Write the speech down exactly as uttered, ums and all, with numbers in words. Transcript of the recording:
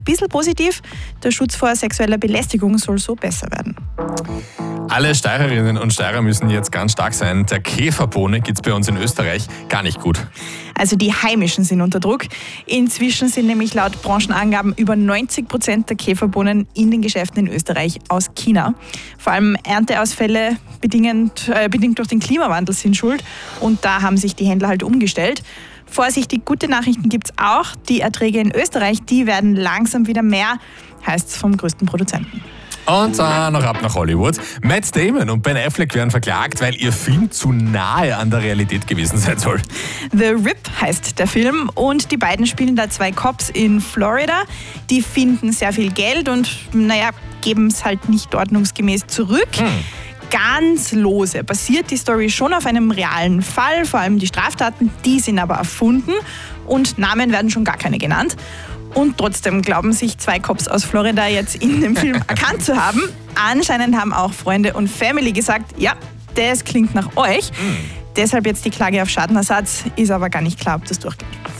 bisschen positiv, der Schutz vor sexueller Belästigung soll so besser werden. Alle Steirerinnen und Steirer müssen jetzt ganz stark sein. Der Käferbohne geht es bei uns in Österreich gar nicht gut. Also die Heimischen sind unter Druck. Inzwischen sind nämlich laut Branchenangaben über neunzig Prozent der Käferbohnen in den Geschäften in Österreich aus China. Vor allem Ernteausfälle bedingt, äh, bedingt durch den Klimawandel sind schuld. Und da haben sich die Händler halt umgestellt. Vorsichtig, gute Nachrichten gibt es auch. Die Erträge in Österreich, die werden langsam wieder mehr, heißt es vom größten Produzenten. Und dann noch ab nach Hollywood. Matt Damon und Ben Affleck werden verklagt, weil ihr Film zu nahe an der Realität gewesen sein soll. The Rip heißt der Film und die beiden spielen da zwei Cops in Florida. Die finden sehr viel Geld und naja, geben es halt nicht ordnungsgemäß zurück. Hm. Ganz lose basiert die Story schon auf einem realen Fall, vor allem die Straftaten, die sind aber erfunden und Namen werden schon gar keine genannt. Und trotzdem glauben sich zwei Cops aus Florida jetzt in dem Film erkannt zu haben. Anscheinend haben auch Freunde und Family gesagt, ja, das klingt nach euch. Mhm. Deshalb jetzt die Klage auf Schadenersatz, ist aber gar nicht klar, ob das durchgeht.